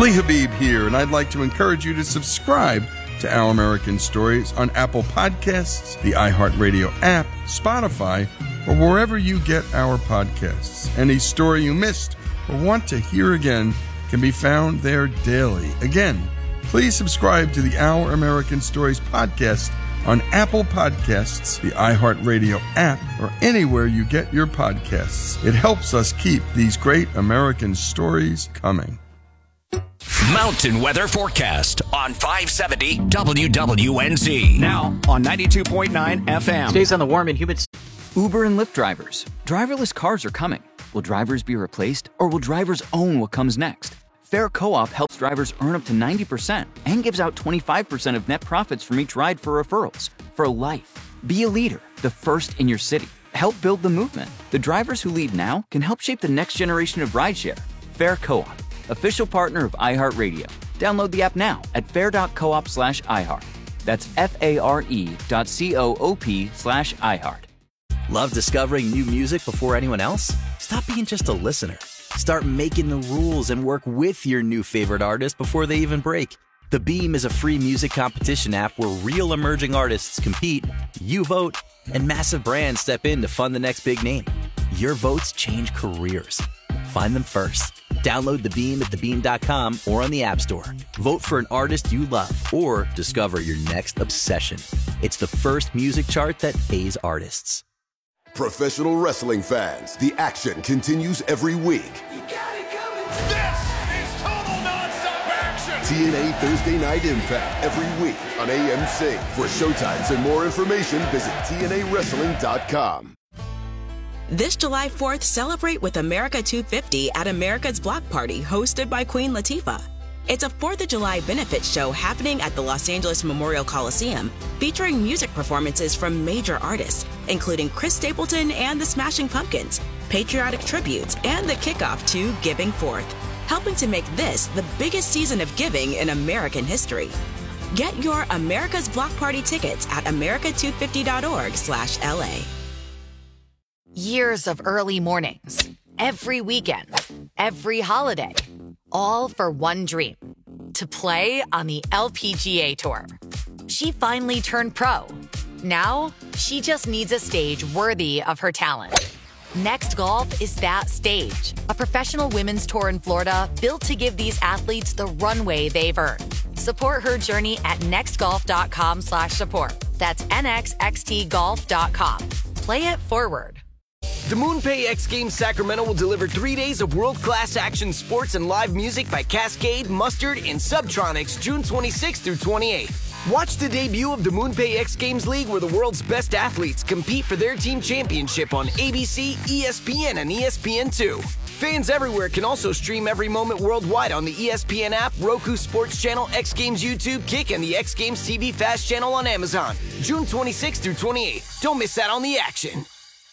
Lee Habib here, and I'd like to encourage you to subscribe to Our American Stories on Apple Podcasts, the iHeartRadio app, Spotify, or wherever you get our podcasts. Any story you missed or want to hear again can be found there daily. Again, please subscribe to the Our American Stories podcast on Apple Podcasts, the iHeartRadio app, or anywhere you get your podcasts. It helps us keep these great American stories coming. Mountain weather forecast on 570 WWNZ. Now on 92.9 FM. Stays on the warm and humid. Uber and Lyft drivers. Driverless cars are coming. Will drivers be replaced, or will drivers own what comes next? Fair Co-op helps drivers earn up to 90% and gives out 25% of net profits from each ride for referrals. For life. Be a leader, the first in your city. Help build the movement. The drivers who lead now can help shape the next generation of rideshare. Fair Co-op. Official partner of iHeartRadio. Download the app now at fair.coop/iHeart. That's FARE.coop/iHeart. Love discovering new music before anyone else? Stop being just a listener. Start making the rules and work with your new favorite artist before they even break. The Beam is a free music competition app where real emerging artists compete, you vote, and massive brands step in to fund the next big name. Your votes change careers. Find them first. Download The Beam at thebeam.com or on the App Store. Vote for an artist you love or discover your next obsession. It's the first music chart that pays artists. Professional wrestling fans, the action continues every week. You got it coming. This is total nonstop action. TNA Thursday Night Impact every week on AMC. For showtimes and more information, visit TNAWrestling.com. This July 4th, celebrate with America 250 at America's Block Party, hosted by Queen Latifah. It's a 4th of July benefit show happening at the Los Angeles Memorial Coliseum, featuring music performances from major artists, including Chris Stapleton and the Smashing Pumpkins, patriotic tributes, and the kickoff to Giving Forth, helping to make this the biggest season of giving in American history. Get your America's Block Party tickets at america250.org/LA. Years of early mornings, every weekend, every holiday, all for one dream, to play on the LPGA Tour. She finally turned pro. Now, she just needs a stage worthy of her talent. Next Golf is that stage, a professional women's tour in Florida built to give these athletes the runway they've earned. Support her journey at nextgolf.com/support. That's nxxtgolf.com. Play it forward. The MoonPay X Games Sacramento will deliver 3 days of world-class action sports and live music by Cascade, Mustard, and Subtronics June 26th through 28th. Watch the debut of the MoonPay X Games League, where the world's best athletes compete for their team championship on ABC, ESPN, and ESPN2. Fans everywhere can also stream every moment worldwide on the ESPN app, Roku Sports Channel, X Games YouTube, Kick, and the X Games TV Fast channel on Amazon. June 26th through 28th. Don't miss out on the action.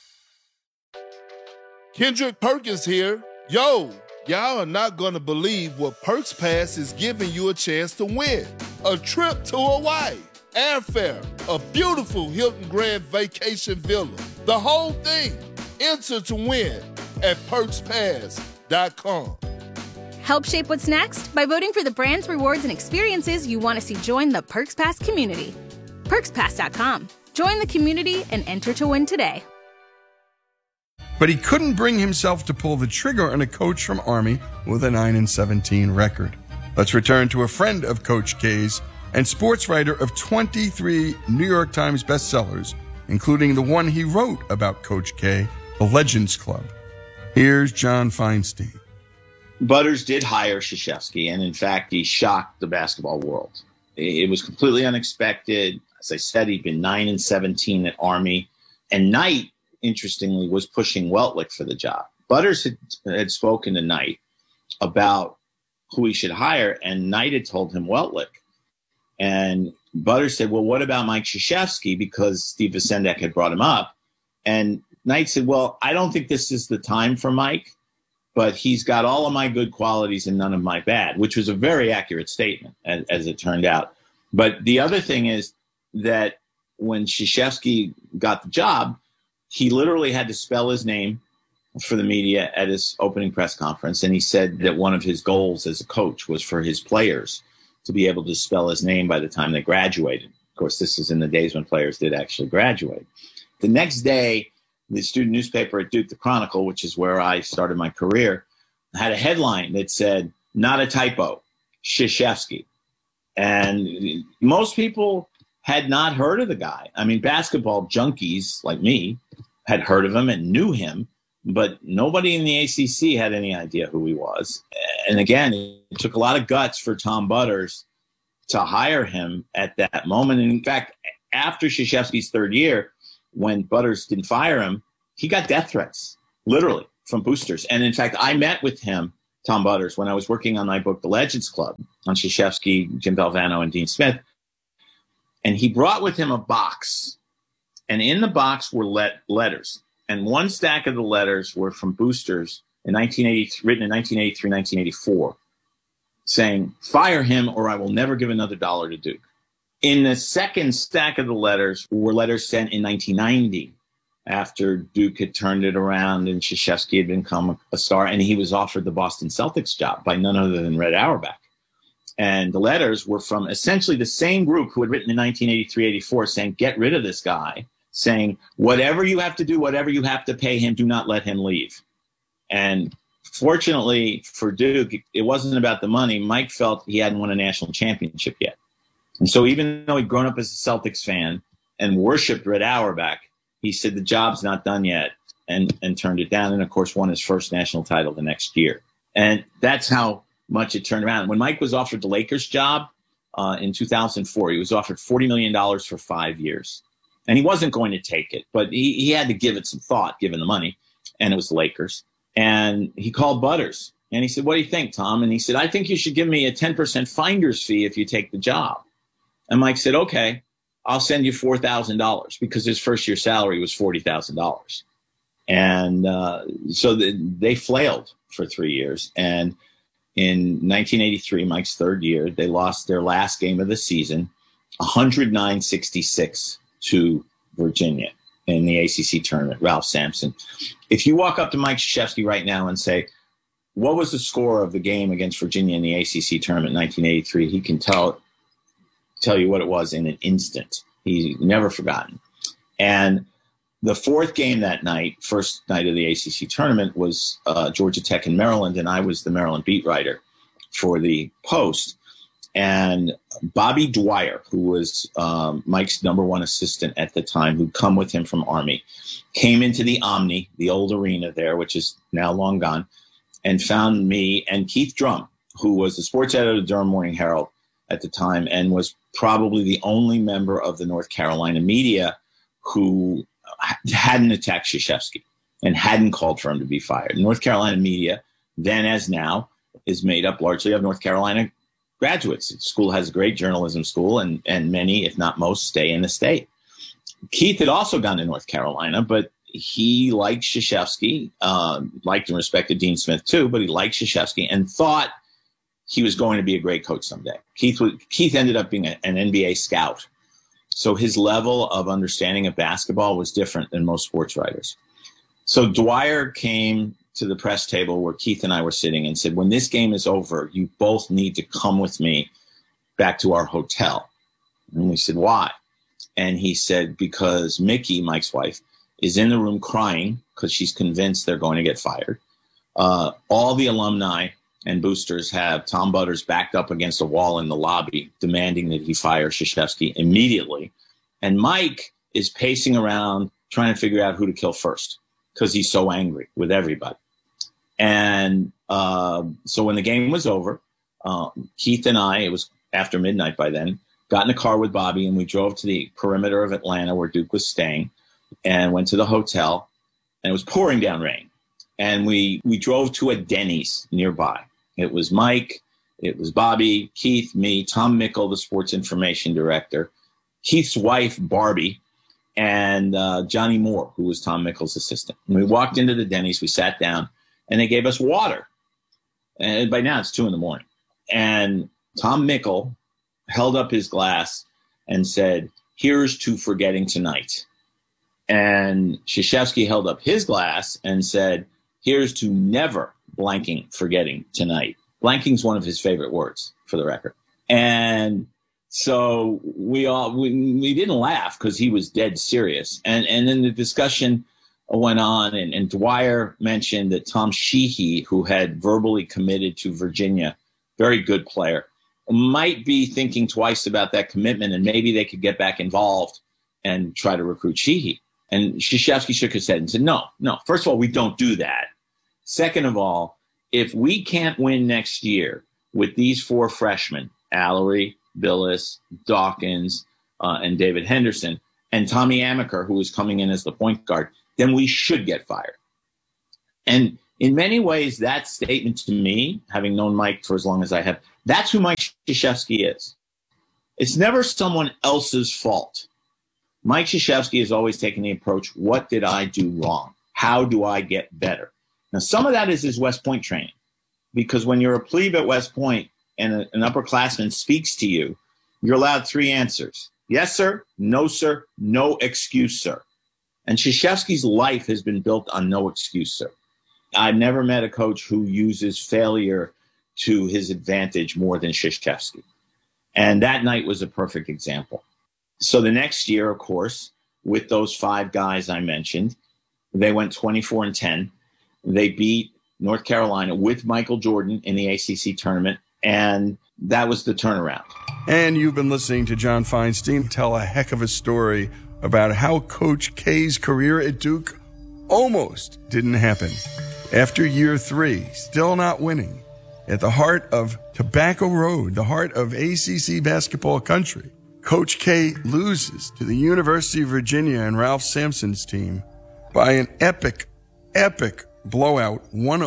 Kendrick Perkins here. Yo, y'all are not going to believe what Perks Pass is giving you a chance to win. A trip to Hawaii, airfare, a beautiful Hilton Grand Vacation Villa. The whole thing. Enter to win at PerksPass.com. Help shape what's next by voting for the brands, rewards, and experiences you want to see join the Perks Pass community. PerksPass.com. Join the community and enter to win today. But he couldn't bring himself to pull the trigger on a coach from Army with a 9-17 record. Let's return to a friend of Coach K's and sports writer of 23 New York Times bestsellers, including the one he wrote about Coach K, The Legends Club. Here's John Feinstein. Butters did hire Krzyzewski, and in fact, he shocked the basketball world. It was completely unexpected. As I said, he'd been 9-17 at Army, and Knight, interestingly, was pushing Weltlich for the job. Butters had spoken to Knight about who he should hire, and Knight had told him Weltlich. And Butters said, well, what about Mike Krzyzewski? Because Steve Vacendak had brought him up. And Knight said, well, I don't think this is the time for Mike, but he's got all of my good qualities and none of my bad, which was a very accurate statement, as it turned out. But the other thing is that when Krzyzewski got the job, he literally had to spell his name for the media at his opening press conference, and he said that one of his goals as a coach was for his players to be able to spell his name by the time they graduated. Of course, this is in the days when players did actually graduate. The next day, the student newspaper at Duke, the Chronicle, which is where I started my career, had a headline that said, "Not a typo, Krzyzewski." And most people had not heard of the guy. I mean, basketball junkies like me had heard of him and knew him, but nobody in the ACC had any idea who he was. And again, it took a lot of guts for Tom Butters to hire him at that moment. And in fact, after Krzyzewski's third year, when Butters didn't fire him, he got death threats, literally, from boosters. And in fact, I met with him, Tom Butters, when I was working on my book, The Legends Club, on Krzyzewski, Jim Valvano, and Dean Smith. And he brought with him a box. And in the box were letters. And one stack of the letters were from boosters written in 1983, 1984, saying, "Fire him or I will never give another dollar to Duke." In the second stack of the letters were letters sent in 1990 after Duke had turned it around and Krzyzewski had become a star, and he was offered the Boston Celtics job by none other than Red Auerbach. And the letters were from essentially the same group who had written in 1983-84 saying, "Get rid of this guy," saying, "Whatever you have to do, whatever you have to pay him, do not let him leave." And fortunately for Duke, it wasn't about the money. Mike felt he hadn't won a national championship yet. And so even though he'd grown up as a Celtics fan and worshipped Red Auerbach, he said the job's not done yet and turned it down. And, of course, won his first national title the next year. And that's how much it turned around. When Mike was offered the Lakers job in 2004, he was offered $40 million for 5 years. And he wasn't going to take it, but he had to give it some thought, given the money. And it was the Lakers. And he called Butters. And he said, "What do you think, Tom?" And he said, "I think you should give me a 10% finder's fee if you take the job." And Mike said, "Okay, I'll send you $4,000," because his first year salary was $40,000. And so they flailed for 3 years. And in 1983, Mike's third year, they lost their last game of the season, 109-66 to Virginia in the ACC tournament, Ralph Sampson. If you walk up to Mike Krzyzewski right now and say, "What was the score of the game against Virginia in the ACC tournament in 1983?" he can tell you what it was in an instant. He's never forgotten. And the fourth game that night, first night of the ACC tournament, was Georgia Tech and Maryland, and I was the Maryland beat writer for the Post. And Bobby Dwyer, who was Mike's number one assistant at the time, who'd come with him from Army, came into the Omni, the old arena there, which is now long gone, and found me and Keith Drum, who was the sports editor of the Durham Morning Herald at the time and was probably the only member of the North Carolina media who hadn't attacked Krzyzewski and hadn't called for him to be fired. North Carolina media, then as now, is made up largely of North Carolina graduates. The school has a great journalism school, and many, if not most, stay in the state. Keith had also gone to North Carolina, but he liked Krzyzewski, liked and respected Dean Smith too, but he liked Krzyzewski and thought he was going to be a great coach someday. Keith ended up being an NBA scout. So his level of understanding of basketball was different than most sports writers. So Dwyer came to the press table where Keith and I were sitting and said, "When this game is over, you both need to come with me back to our hotel." And we said, "Why?" And he said, "Because Mickey, Mike's wife, is in the room crying because she's convinced they're going to get fired. All the alumni and boosters have Tom Butters backed up against a wall in the lobby demanding that he fire Krzyzewski immediately. And Mike is pacing around trying to figure out who to kill first because he's so angry with everybody." And so when the game was over, Keith and I, it was after midnight by then, got in a car with Bobby and we drove to the perimeter of Atlanta where Duke was staying and went to the hotel, and it was pouring down rain. And we drove to a Denny's nearby. It was Mike, it was Bobby, Keith, me, Tom Mickle, the sports information director, Keith's wife, Barbie, and Johnny Moore, who was Tom Mickle's assistant. And we walked into the Denny's, we sat down, and they gave us water. And by now it's 2 a.m. And Tom Mickle held up his glass and said, "Here's to forgetting tonight." And Krzyzewski held up his glass and said, Here's to never blanking, forgetting tonight. Blanking's one of his favorite words, for the record. And so we didn't laugh because he was dead serious. And then the discussion went on, and Dwyer mentioned that Tom Sheehy, who had verbally committed to Virginia, very good player, might be thinking twice about that commitment, and maybe they could get back involved and try to recruit Sheehy. And Krzyzewski shook his head and said, no. First of all, we don't do that. Second of all, if we can't win next year with these 4 freshmen, Allery, Billis, Dawkins, and David Henderson, and Tommy Amaker, who is coming in as the point guard, then we should get fired. And in many ways, that statement to me, having known Mike for as long as I have, that's who Mike Krzyzewski is. It's never someone else's fault. Mike Krzyzewski has always taken the approach, what did I do wrong? How do I get better? Now, some of that is his West Point training, because when you're a plebe at West Point and an upperclassman speaks to you, you're allowed 3 answers. Yes, sir. No, sir. No excuse, sir. And Krzyzewski's life has been built on no excuse, sir. I've never met a coach who uses failure to his advantage more than Krzyzewski. And that night was a perfect example. So the next year, of course, with those 5 guys I mentioned, they went 24-10. They beat North Carolina with Michael Jordan in the ACC tournament, and that was the turnaround. And you've been listening to John Feinstein tell a heck of a story about how Coach K's career at Duke almost didn't happen. After year 3, still not winning, at the heart of Tobacco Road, the heart of ACC basketball country, Coach K loses to the University of Virginia and Ralph Sampson's team by an epic blowout,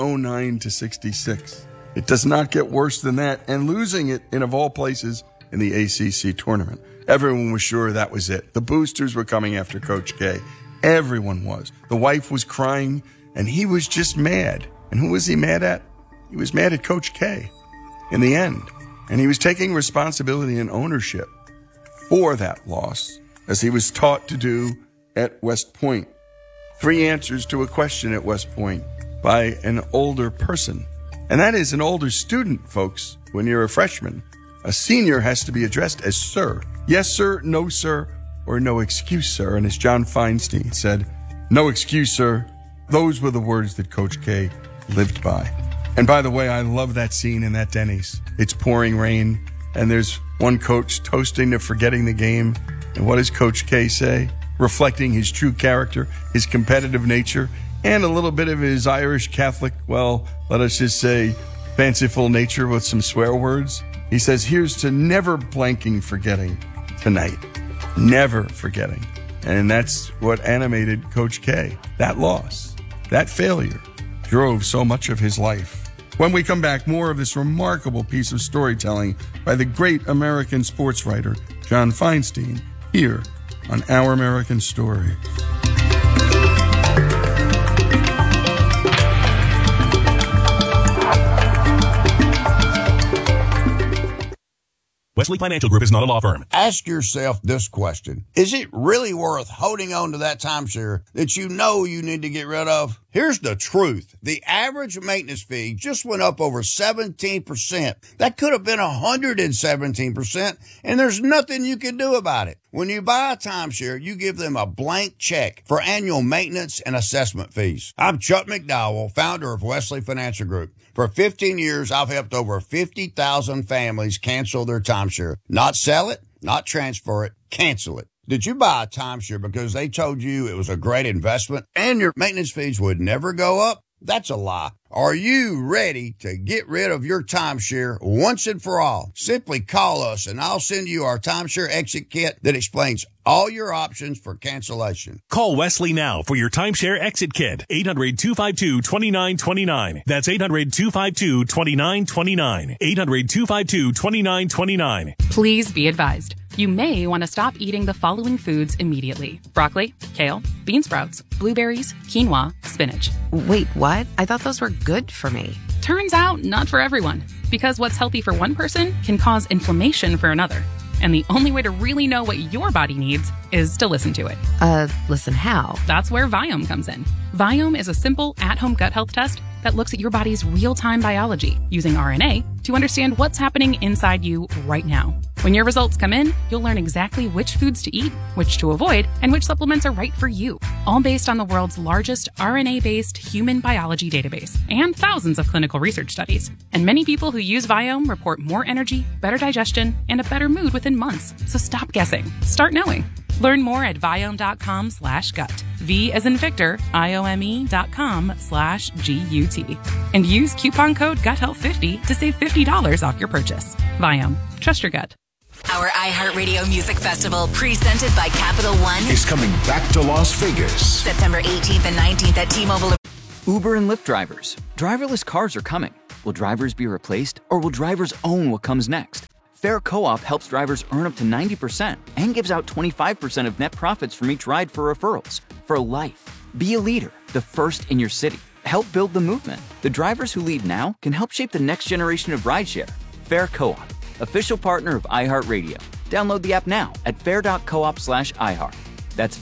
109-66. It does not get worse than that, and losing it in, of all places, in the ACC tournament. Everyone was sure that was it. The boosters were coming after Coach K. Everyone was. The wife was crying, and he was just mad. And who was he mad at? He was mad at Coach K in the end. And he was taking responsibility and ownership for that loss, as he was taught to do at West Point. 3 answers to a question at West Point by an older person. And that is an older student, folks. When you're a freshman, a senior has to be addressed as sir. Yes, sir, no, sir, or no excuse, sir. And as John Feinstein said, no excuse, sir. Those were the words that Coach K lived by. And by the way, I love that scene in that Denny's. It's pouring rain, and there's one coach toasting to forgetting the game. And what does Coach K say? Reflecting his true character, his competitive nature, and a little bit of his Irish Catholic, well, let us just say, fanciful nature with some swear words. He says, here's to never blanking forgetting tonight. Never forgetting. And that's what animated Coach K. That loss, that failure, drove so much of his life. When we come back, more of this remarkable piece of storytelling by the great American sports writer, John Feinstein, here on Our American Stories. Wesley Financial Group is not a law firm. Ask yourself this question. Is it really worth holding on to that timeshare that you know you need to get rid of? Here's the truth. The average maintenance fee just went up over 17%. That could have been 117%, and there's nothing you can do about it. When you buy a timeshare, you give them a blank check for annual maintenance and assessment fees. I'm Chuck McDowell, founder of Wesley Financial Group. For 15 years, I've helped over 50,000 families cancel their timeshare. Not sell it, not transfer it, cancel it. Did you buy a timeshare because they told you it was a great investment and your maintenance fees would never go up? That's a lie. Are you ready to get rid of your timeshare once and for all? Simply call us and I'll send you our timeshare exit kit that explains all your options for cancellation. Call Wesley now for your timeshare exit kit. 800-252-2929. That's 800-252-2929. 800-252-2929. Please be advised. You may want to stop eating the following foods immediately: broccoli, kale, bean sprouts, blueberries, quinoa, spinach. Wait, what? I thought those were good for me. Turns out, not for everyone. Because what's healthy for one person can cause inflammation for another. And the only way to really know what your body needs is to listen to it. Listen how? That's where Viome comes in. Viome is a simple, at-home gut health test that looks at your body's real-time biology using RNA to understand what's happening inside you right now. When your results come in, you'll learn exactly which foods to eat, which to avoid, and which supplements are right for you, all based on the world's largest RNA-based human biology database and thousands of clinical research studies. And many people who use Viome report more energy, better digestion, and a better mood within months. So stop guessing. Start knowing. Learn more at Viome.com/gut. V as in Victor, IOME.com/GUT. And use coupon code GUTHEALTH50 to save $50 off your purchase. Viome. Trust your gut. Our iHeartRadio Music Festival, presented by Capital One, is coming back to Las Vegas. September 18th and 19th at T-Mobile. Uber and Lyft drivers. Driverless cars are coming. Will drivers be replaced, or will drivers own what comes next? Fair Co-op helps drivers earn up to 90% and gives out 25% of net profits from each ride for referrals. For life. Be a leader, the first in your city. Help build the movement. The drivers who lead now can help shape the next generation of rideshare. Fair Co-op, official partner of iHeartRadio. Download the app now at fair.coop/iHeart. That's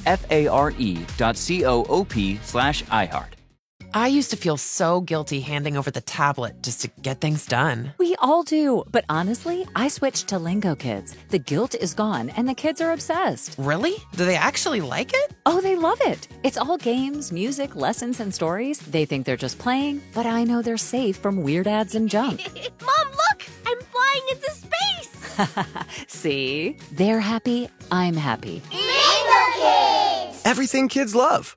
FARE.coop/iHeart. I used to feel so guilty handing over the tablet just to get things done. We all do. But honestly, I switched to Lingo Kids. The guilt is gone and the kids are obsessed. Really? Do they actually like it? Oh, they love it. It's all games, music, lessons, and stories. They think they're just playing, but I know they're safe from weird ads and junk. Mom, look! I'm flying into space! See? They're happy. I'm happy. Lingo Kids! Everything kids love.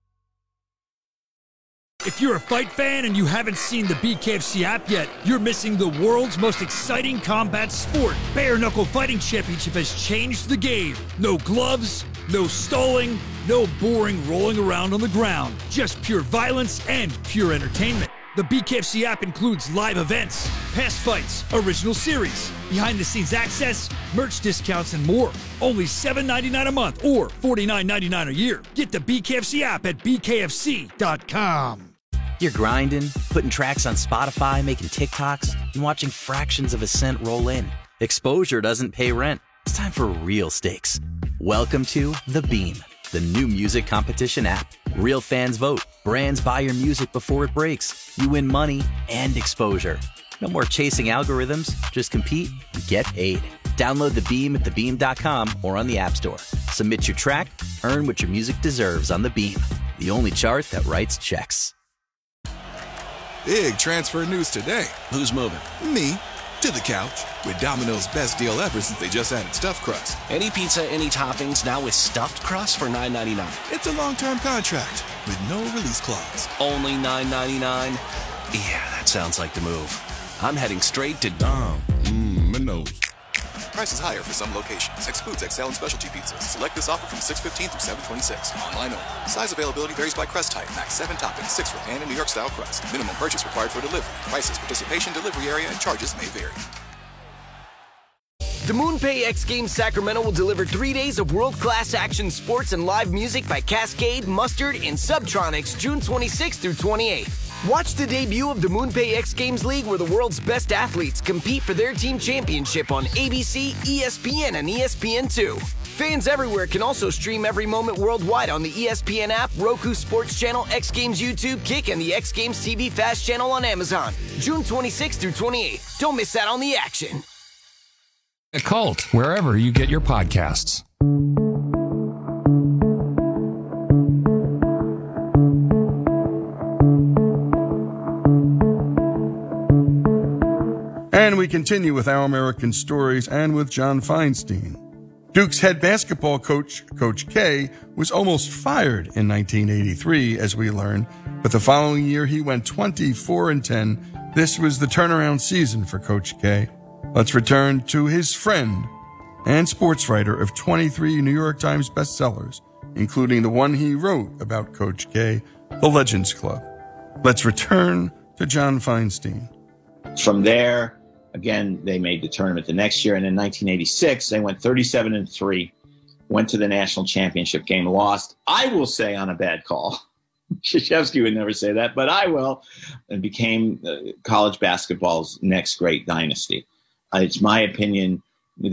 If you're a fight fan and you haven't seen the BKFC app yet, you're missing the world's most exciting combat sport. Bare Knuckle Fighting Championship has changed the game. No gloves, no stalling, no boring rolling around on the ground. Just pure violence and pure entertainment. The BKFC app includes live events, past fights, original series, behind-the-scenes access, merch discounts, and more. Only $7.99 a month or $49.99 a year. Get the BKFC app at bkfc.com. You're grinding, putting tracks on Spotify, making TikToks, and watching fractions of a cent roll in. Exposure doesn't pay rent. It's time for real stakes. Welcome to The Beam, the new music competition app. Real fans vote. Brands buy your music before it breaks. You win money and exposure. No more chasing algorithms. Just compete and get paid. Download The Beam at thebeam.com or on the App Store. Submit your track, earn what your music deserves on The Beam, the only chart that writes checks. Big transfer news today. Who's moving? Me. To the couch. With Domino's best deal ever since they just added stuffed crust. Any pizza, any toppings, now with stuffed crust for $9.99. It's a long-term contract with no release clause. Only $9.99? Yeah, that sounds like the move. I'm heading straight to Dom. Minos. Prices higher for some locations. Excludes XL and specialty pizzas. Select this offer from 6/15 through 7/26. Online only. Size availability varies by crust type. Max 7 toppings, 6 for pan and New York style crust. Minimum purchase required for delivery. Prices, participation, delivery area, and charges may vary. The MoonPay X Games Sacramento will deliver 3 days of world-class action sports and live music by Cascade, Mustard, and Subtronics June 26th through 28th. Watch the debut of the MoonPay X Games League, where the world's best athletes compete for their team championship on ABC, ESPN, and ESPN2. Fans everywhere can also stream every moment worldwide on the ESPN app, Roku Sports Channel, X Games YouTube, Kick, and the X Games TV Fast channel on Amazon. June 26th through 28th. Don't miss out on the action. A Cult, wherever you get your podcasts. And we continue with Our American Stories and with John Feinstein. Duke's head basketball coach, Coach K, was almost fired in 1983, as we learn, but the following year he went 24-10. This was the turnaround season for Coach K. Let's return to his friend and sports writer of 23 New York Times bestsellers, including the one he wrote about Coach K, The Legends Club. Let's return to John Feinstein. From there, again, they made the tournament the next year, and in 1986, they went 37-3, went to the national championship game, lost, I will say, on a bad call. Krzyzewski would never say that, but I will, and became college basketball's next great dynasty. It's my opinion that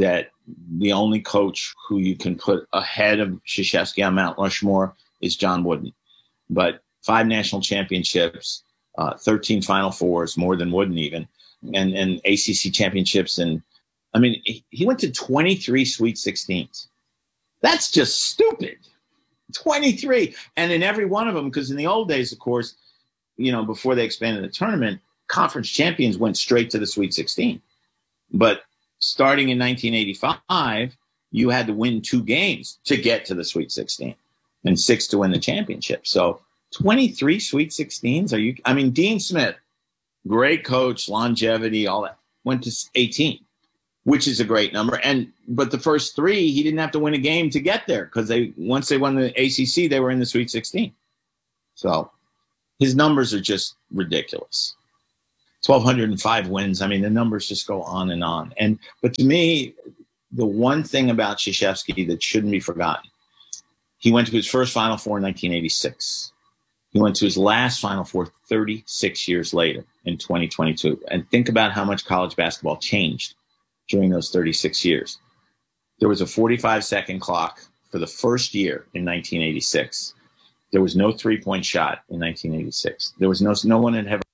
the only coach who you can put ahead of Krzyzewski on Mount Rushmore is John Wooden. But 5 national championships, 13 Final Fours, more than Wooden even, and ACC championships. And I mean, he went to 23 Sweet 16s. That's just stupid. 23. And in every one of them, because in the old days, of course, you know, before they expanded the tournament, conference champions went straight to the Sweet 16. But starting in 1985, you had to win 2 games to get to the Sweet 16 and 6 to win the championship. So 23 Sweet 16s? I mean, Dean Smith, great coach, longevity, all that, went to 18, which is a great number. But the first 3, he didn't have to win a game to get there, because once they won the ACC, they were in the Sweet 16. So his numbers are just ridiculous. 1,205 wins. I mean, the numbers just go on and on. But to me, the one thing about Krzyzewski that shouldn't be forgotten, he went to his first Final Four in 1986. He went to his last Final Four 36 years later in 2022. And think about how much college basketball changed during those 36 years. There was a 45-second clock for the first year in 1986. There was no three-point shot in 1986. There was no one had ever